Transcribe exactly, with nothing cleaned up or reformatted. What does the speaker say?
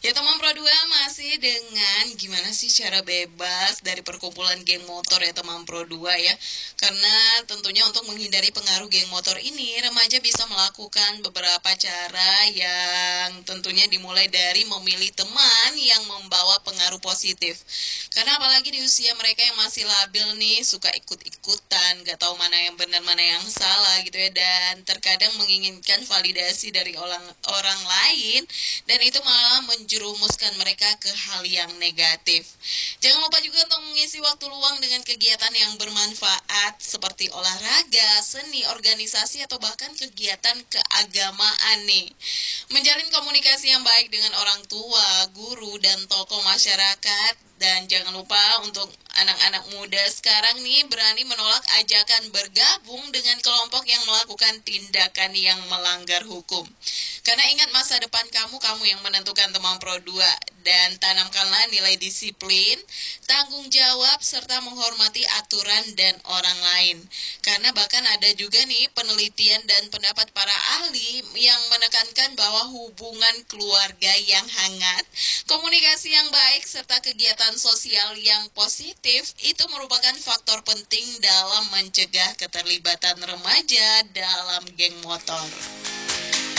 Ya teman Pro dua masih dengan gimana sih cara bebas dari perkumpulan geng motor ya teman Pro dua ya. Karena tentunya untuk menghindari pengaruh geng motor ini, remaja bisa melakukan beberapa cara yang tentunya dimulai dari memilih teman yang membawa pengaruh positif. Karena apalagi di usia mereka yang masih labil nih, suka ikut-ikutan, gak tahu mana yang benar mana yang salah gitu ya. Dan terkadang menginginkan validasi dari orang, orang lain, dan itu malah menjerumuskan mereka ke hal yang negatif. Jangan lupa juga untuk mengisi waktu luang dengan kegiatan yang bermanfaat seperti olahraga, seni, organisasi, atau bahkan kegiatan keagamaan nih. Menjalin komunikasi yang baik dengan orang tua, guru, dan tokoh masyarakat. Dan jangan lupa untuk anak-anak muda sekarang nih berani menolak ajakan bergabung dengan kelompok yang melakukan tindakan yang melanggar hukum. Karena ingat masa depan kamu, kamu yang menentukan teman Pro dua. Dan tanamkanlah nilai disiplin, tanggung jawab, serta menghormati aturan dan orang lain. Karena bahkan ada juga nih penelitian dan pendapat para ahli yang menekankan bahwa hubungan keluarga yang hangat, komunikasi yang baik, serta kegiatan sosial yang positif itu merupakan faktor penting dalam mencegah keterlibatan remaja dalam geng motor.